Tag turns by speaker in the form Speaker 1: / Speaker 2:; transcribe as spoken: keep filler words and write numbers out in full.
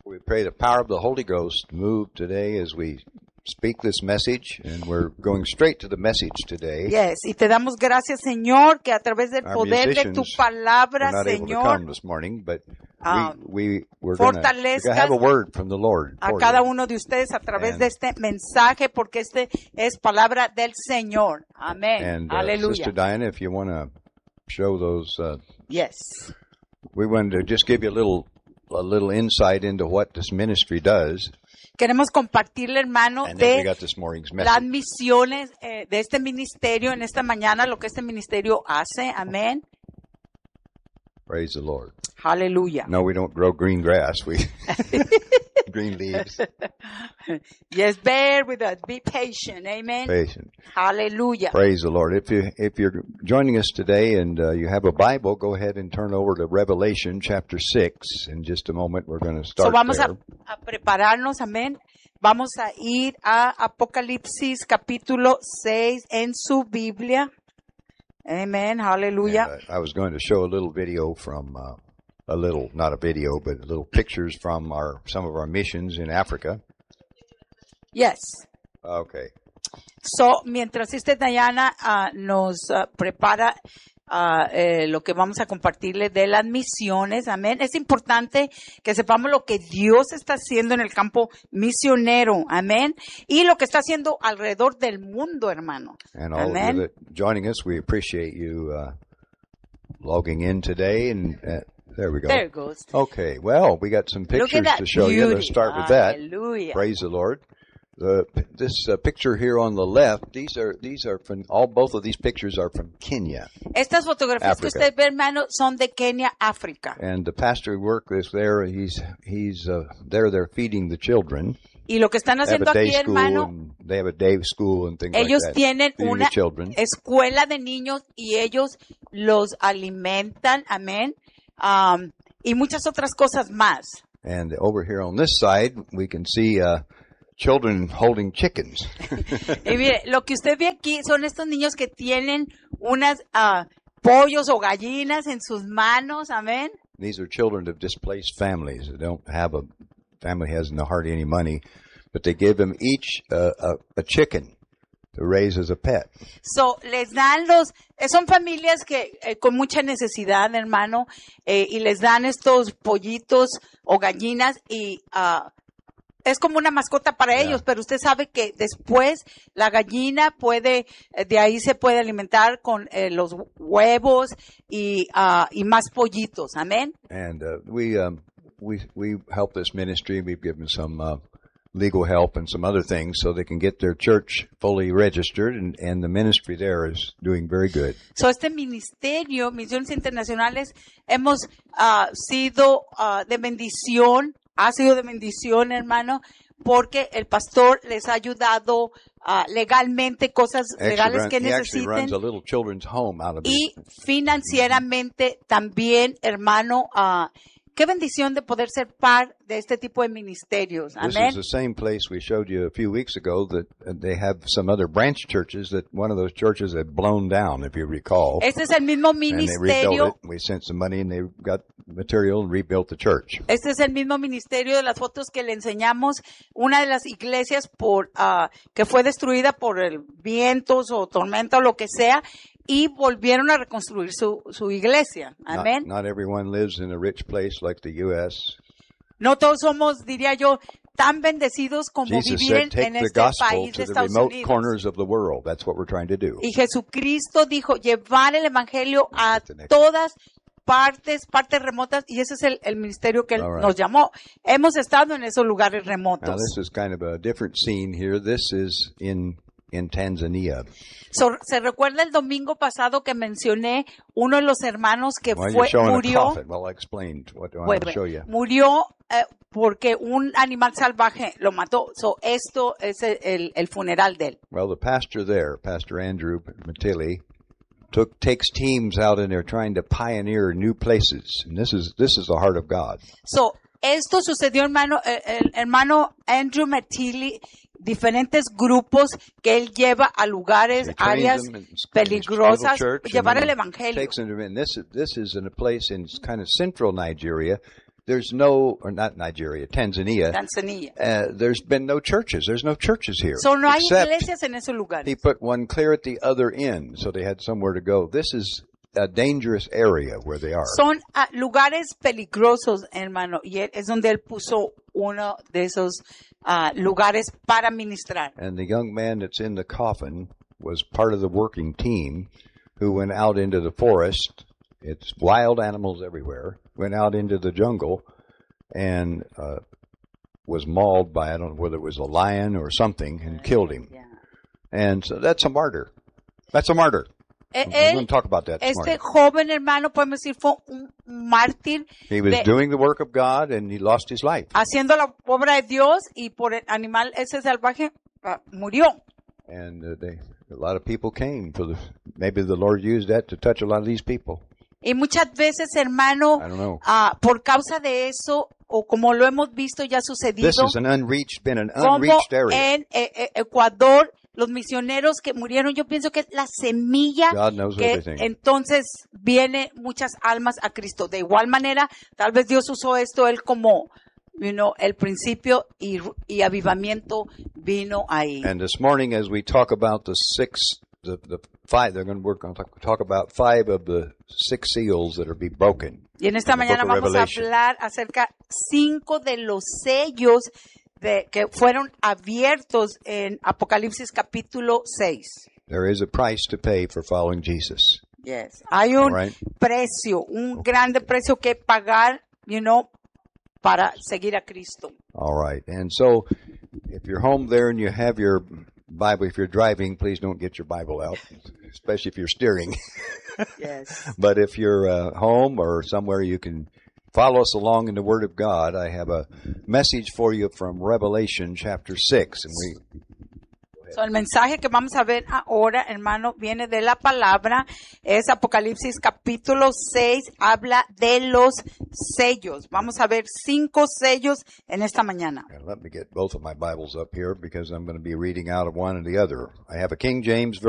Speaker 1: We pray the power of the Holy Ghost move today as we speak this message, and we're going straight to the message today.
Speaker 2: Yes, y te damos gracias, Señor, que a través del
Speaker 1: Our
Speaker 2: poder de tu
Speaker 1: musicians
Speaker 2: palabra,
Speaker 1: We're not able to
Speaker 2: Señor,
Speaker 1: come this morning, but
Speaker 2: ah,
Speaker 1: we, we, we're going to
Speaker 2: fortalezcas
Speaker 1: have a word from the Lord
Speaker 2: a
Speaker 1: for
Speaker 2: cada
Speaker 1: you.
Speaker 2: uno de ustedes a través
Speaker 1: And-
Speaker 2: de este mensaje, porque este es palabra del Señor. Amén.
Speaker 1: And uh,
Speaker 2: Aleluya.
Speaker 1: Sister Diana, if you want to show those, uh,
Speaker 2: Yes.
Speaker 1: we wanted to just give you a little a little insight into what this ministry does,
Speaker 2: Queremos compartirle, hermano,
Speaker 1: and then we
Speaker 2: de
Speaker 1: got this morning's
Speaker 2: las
Speaker 1: message.
Speaker 2: misiones eh, de este ministerio en esta mañana, lo que este ministerio hace. Amén.
Speaker 1: Praise the Lord.
Speaker 2: Aleluya.
Speaker 1: No, we don't grow green grass. We green leaves.
Speaker 2: Yes, bear with us. Be patient. Amen.
Speaker 1: Patient.
Speaker 2: Aleluya.
Speaker 1: Praise the Lord. If you if you're joining us today and uh, you have a Bible, go ahead and turn over to Revelation chapter six. In just a moment, we're going to
Speaker 2: So
Speaker 1: start
Speaker 2: vamos
Speaker 1: there.
Speaker 2: a, a prepararnos, amén. Vamos a ir a Apocalipsis capítulo seis en su Biblia. Amén, aleluya.
Speaker 1: And, uh, I was going to show a little video from uh, a little, not a video, but little pictures from our some of our missions in Africa.
Speaker 2: Yes.
Speaker 1: Okay.
Speaker 2: So, mientras esta Diana ah, nos ah, prepara ah, eh, lo que vamos a compartirle de las misiones, amén. Es importante que sepamos lo que Dios está haciendo en el campo misionero, amén. Y lo que está haciendo alrededor del mundo, hermano.
Speaker 1: And all
Speaker 2: Amen.
Speaker 1: of you that joining us, we appreciate you uh, logging in today. And uh, there we go.
Speaker 2: There it goes.
Speaker 1: Okay. Well, we got some
Speaker 2: Look at
Speaker 1: pictures
Speaker 2: that
Speaker 1: to show you.
Speaker 2: beauty.
Speaker 1: Let's start with that.
Speaker 2: Hallelujah.
Speaker 1: Praise the Lord. The, this uh, picture here on the left, these are these are from all both of these pictures are from Kenya,
Speaker 2: Estas fotografías que
Speaker 1: África.
Speaker 2: usted ve, hermano, son de Kenia, África.
Speaker 1: and the pastor who worked this there. He's he's uh, there. They're feeding the children.
Speaker 2: Y lo que están
Speaker 1: They have
Speaker 2: haciendo
Speaker 1: a day
Speaker 2: aquí,
Speaker 1: school
Speaker 2: hermano,
Speaker 1: and they have a day school and things
Speaker 2: ellos
Speaker 1: like that.
Speaker 2: tienen
Speaker 1: Feeding
Speaker 2: una
Speaker 1: the children.
Speaker 2: escuela de niños y ellos los alimentan, amén, um, y muchas otras cosas más.
Speaker 1: And over here on this side, we can see uh, children holding chickens.
Speaker 2: Y mire, lo que usted ve aquí son estos niños que tienen unas ah, pollos o gallinas en sus manos, amén.
Speaker 1: These are children of displaced families that don't have a family has no hardly any money, but they give them each uh, a, a chicken to raise as a pet.
Speaker 2: So, les dan los, eh, son familias que eh, con mucha necesidad, hermano, eh, y les dan estos pollitos o gallinas y ah, es como una mascota para
Speaker 1: Yeah.
Speaker 2: ellos, pero usted sabe que después la gallina puede, eh, de ahí se puede alimentar con eh, los huevos y, ah, y más pollitos, amén.
Speaker 1: And uh, we um, we we help this ministry. We've given some uh, legal help and some other things so they can get their church fully registered, and, and the ministry there is doing very good.
Speaker 2: So, este ministerio, Misiones Internacionales, hemos ah, sido ah, de bendición, ha sido de bendición, hermano, porque el pastor les ha ayudado ah, legalmente, cosas
Speaker 1: Actually
Speaker 2: legales
Speaker 1: run-
Speaker 2: que
Speaker 1: he actually runs
Speaker 2: necesiten
Speaker 1: a little children's home out of
Speaker 2: y
Speaker 1: his,
Speaker 2: financieramente también, hermano, ah, qué bendición de poder ser parte de este tipo de ministerios,
Speaker 1: This
Speaker 2: amén.
Speaker 1: is the same place we showed you a few weeks ago that uh, they have some other branch churches that one of those churches had blown down, if you recall.
Speaker 2: Este es el mismo
Speaker 1: And they rebuilt
Speaker 2: ministerio.
Speaker 1: it. We sent some money and they got material and rebuilt the church.
Speaker 2: Este es el mismo ministerio de las fotos que le enseñamos, una de las iglesias por ah, que fue destruida por el vientos o tormenta o lo que sea, y volvieron a reconstruir su, su iglesia.
Speaker 1: Not,
Speaker 2: Amén.
Speaker 1: not everyone lives in a rich place like the U S
Speaker 2: No todos somos, diría yo, tan bendecidos como
Speaker 1: Jesus
Speaker 2: vivir
Speaker 1: said,
Speaker 2: en,
Speaker 1: take
Speaker 2: en
Speaker 1: the
Speaker 2: este
Speaker 1: gospel
Speaker 2: país
Speaker 1: to
Speaker 2: de
Speaker 1: the
Speaker 2: Estados
Speaker 1: remote
Speaker 2: Unidos.
Speaker 1: corners of the world. That's what we're trying to do.
Speaker 2: Y Jesucristo dijo, llevar el evangelio a
Speaker 1: That's the next-
Speaker 2: todas partes, partes remotas, y ese es el, el ministerio que Él
Speaker 1: All right.
Speaker 2: nos llamó. Hemos estado en esos lugares
Speaker 1: Now,
Speaker 2: remotos.
Speaker 1: this is kind of a different scene here. This is in in Tanzania.
Speaker 2: So, ¿se recuerda el domingo pasado que mencioné uno de los hermanos que
Speaker 1: Well,
Speaker 2: fue
Speaker 1: you're showing a
Speaker 2: murió?
Speaker 1: coffin. Well, I explained what I want
Speaker 2: Wait,
Speaker 1: to
Speaker 2: wait.
Speaker 1: show you.
Speaker 2: Murió eh, porque un animal salvaje lo mató. So, esto es el, el- el funeral de él.
Speaker 1: Well, the pastor there, Pastor Andrew Matili, took takes teams out in there trying to pioneer new places. And this is this is the heart of God.
Speaker 2: So, esto sucedió, hermano, eh, el hermano Andrew Matili, diferentes grupos que él lleva a lugares,
Speaker 1: He trains
Speaker 2: áreas
Speaker 1: them in his
Speaker 2: peligrosas,
Speaker 1: little church,
Speaker 2: llevar
Speaker 1: and
Speaker 2: el
Speaker 1: then
Speaker 2: evangelio.
Speaker 1: takes them to- and this is this is in a place in kind of central Nigeria there's no, or not Nigeria, Tanzania.
Speaker 2: Tanzania.
Speaker 1: Uh, there's been no churches. There's no churches here.
Speaker 2: So no hay
Speaker 1: except
Speaker 2: iglesias en esos
Speaker 1: he
Speaker 2: lugares.
Speaker 1: put one clear at the other end, so they had somewhere to go. This is a dangerous area where they are.
Speaker 2: Son ah, lugares peligrosos, hermano, y él- es donde él puso uno de esos ah, lugares para ministrar.
Speaker 1: And the young man that's in the coffin was part of the working team who went out into the forest. It's wild animals everywhere. Went out into the jungle and uh, was mauled by, I don't know whether it was a lion or something, and killed him.
Speaker 2: Yeah.
Speaker 1: And so that's a martyr. That's a martyr.
Speaker 2: Eh,
Speaker 1: We're going
Speaker 2: Él,
Speaker 1: to talk about that this
Speaker 2: este
Speaker 1: morning.
Speaker 2: joven hermano, podemos decir, fue un mártir
Speaker 1: He was
Speaker 2: de-
Speaker 1: doing the work of God and he lost his life.
Speaker 2: haciendo la obra de Dios y por el animal ese salvaje ah, murió.
Speaker 1: And uh, they, a lot of people came for the, maybe the Lord used that to touch a lot of these people.
Speaker 2: Y muchas veces, hermano,
Speaker 1: I don't know.
Speaker 2: ah, por causa de eso, o como lo hemos visto ya sucedido,
Speaker 1: This is an unreached, been an
Speaker 2: como
Speaker 1: unreached area.
Speaker 2: en eh, eh, Ecuador, los misioneros que murieron, yo pienso que es la semilla
Speaker 1: God knows
Speaker 2: que
Speaker 1: everything.
Speaker 2: entonces viene muchas almas a Cristo. De igual manera, tal vez Dios usó esto él como, you know, el principio y, y avivamiento vino ahí.
Speaker 1: And this morning, as we talk about the six, the, the five, they're going to work on talk, talk about five of the six seals that are be broken.
Speaker 2: Y en esta
Speaker 1: in the
Speaker 2: mañana
Speaker 1: book of
Speaker 2: vamos a
Speaker 1: Revelation.
Speaker 2: hablar acerca cinco de los sellos de, que fueron abiertos en Apocalipsis capítulo seis.
Speaker 1: There is a price to pay for following Jesus.
Speaker 2: Yes. Hay un
Speaker 1: All right.
Speaker 2: precio, un grande precio que pagar, you know, para seguir a Cristo.
Speaker 1: All right. And so, if you're home there and you have your Bible, if you're driving, please don't get your Bible out, especially if you're steering.
Speaker 2: Yes.
Speaker 1: But if you're uh, home or somewhere you can follow us along in the Word of God, I have a message for you from Revelation chapter six. And we
Speaker 2: So, el mensaje que vamos a ver ahora, hermano, viene de la palabra, es Apocalipsis capítulo seis, habla de los sellos. Vamos a ver cinco sellos en esta mañana.
Speaker 1: and let me get both of my Bibles up here because I'm going to be reading out of one and the other. I have a King James